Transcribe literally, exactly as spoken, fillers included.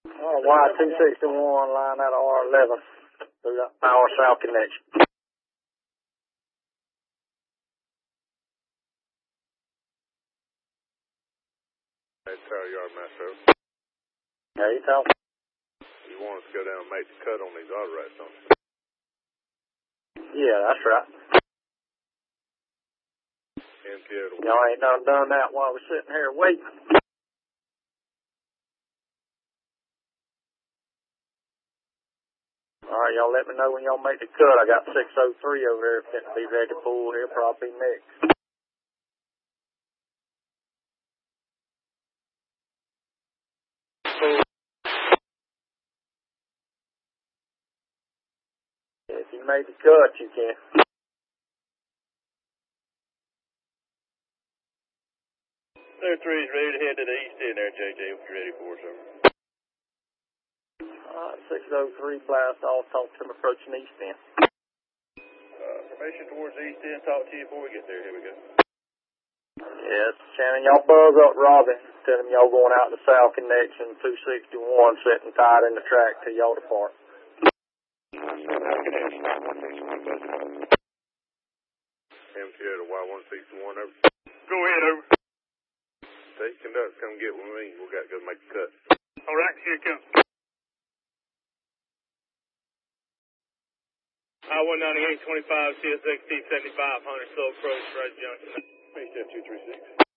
Oh, Y two sixty-one line out of R eleven through that power south connection. Hey, Tower Yard, Metro. Yeah, you tell. You want us to go down and make the cut on these auto rats, don't you? Yeah, that's right. M T O to Y'all ain't done done that while we're sitting here waiting. All right, y'all let me know when y'all make the cut. I got six oh three over there fitting to be ready to pull here, probably next. If you made the cut, you can. Clear three is ready to head to the east end there, J J. What you ready for, sir? All right, six oh three blast off, talk to him approaching east end. Uh, formation towards the east end. Talk to you before we get there. Here we go. Yes, Shannon, y'all buzz up Robin. Tell him y'all going out the south connection, two sixty-one, sitting tied in the track till y'all depart. M T O to Y one sixty-one, over. Go ahead, over. Take conduct, come get with me. We got to go make the cut. All right, here it comes. I one ninety-eight twenty-five, C S X T seventy-five hundred, slow approach, right junction. Three seven two three six.